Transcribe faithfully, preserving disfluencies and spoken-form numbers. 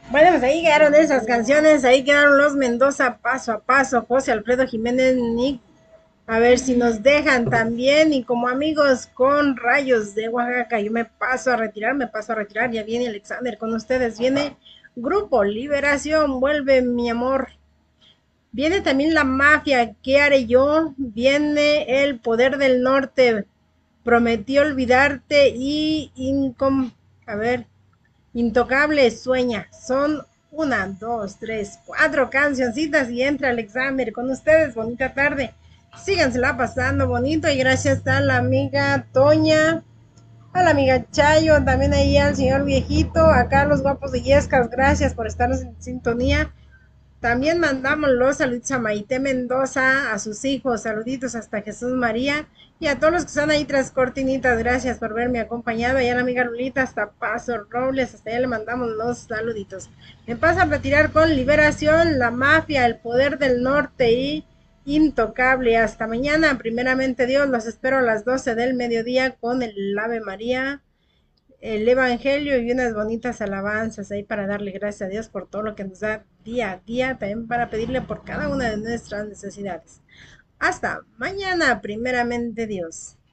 Bueno, pues ahí quedaron esas canciones, ahí quedaron los Mendoza paso a paso, José Alfredo Jiménez, Nick, a ver si nos dejan también y como amigos con Rayos de Oaxaca, yo me paso a retirar, me paso a retirar, ya viene Alexander con ustedes, viene Grupo Liberación, vuelve mi amor, viene también la mafia, ¿qué haré yo? Viene el poder del norte, prometí olvidarte y incom... a ver, Intocable sueña. Son una, dos, tres, cuatro cancioncitas y entra Alexander con ustedes. Bonita tarde. Sígansela pasando bonito y gracias a la amiga Toña, a la amiga Chayo, también ahí al señor viejito, acá a los guapos de Yescas, gracias por estar en sintonía. También mandamos los saludos a Maite Mendoza, a sus hijos, saluditos hasta Jesús María y a todos los que están ahí tras cortinitas, gracias por verme acompañado. Y a la amiga Lulita hasta Paso Robles, hasta allá le mandamos los saluditos. Me pasa a retirar con Liberación, La Mafia, El Poder del Norte y Intocable. Hasta mañana, primeramente Dios, los espero a las doce del mediodía con el Ave María, el Evangelio y unas bonitas alabanzas ahí para darle gracias a Dios por todo lo que nos da día a día, también para pedirle por cada una de nuestras necesidades. Hasta mañana, primeramente Dios.